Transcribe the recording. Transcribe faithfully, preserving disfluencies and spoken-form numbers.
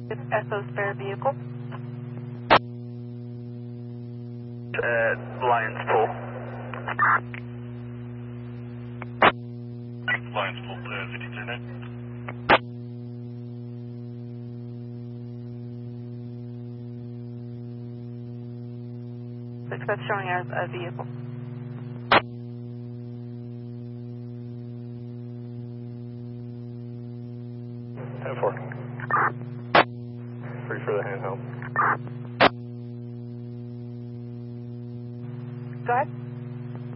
S O spare vehicle. Uh, Lions Pool. Lions Pool, uh, fifty-two net. Success showing as a vehicle. ten four. Free for the handheld. Go ahead.